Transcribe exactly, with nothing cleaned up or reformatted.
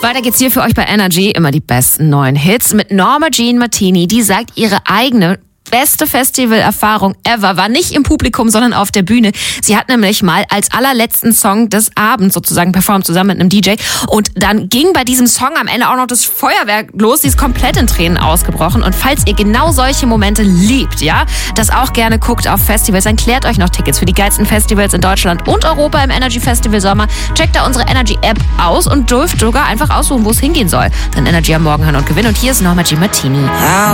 Weiter geht's hier für euch bei Energy. Immer die besten neuen Hits mit Norma Jean Martini. Die sagt, ihre eigene beste Festivalerfahrung ever war nicht im Publikum, sondern auf der Bühne. Sie hat nämlich mal als allerletzten Song des Abends sozusagen performt, zusammen mit einem D J. Und dann ging bei diesem Song am Ende auch noch das Feuerwerk los. Sie ist komplett in Tränen ausgebrochen. Und falls ihr genau solche Momente liebt, ja, das auch gerne guckt auf Festivals, dann klärt euch noch Tickets für die geilsten Festivals in Deutschland und Europa im Energy Festival Sommer. Checkt da unsere Energy App aus und dürft sogar einfach aussuchen, wo es hingehen soll. Dann Energy am Morgen hören und gewinnen. Und hier ist Norma Jean Martini.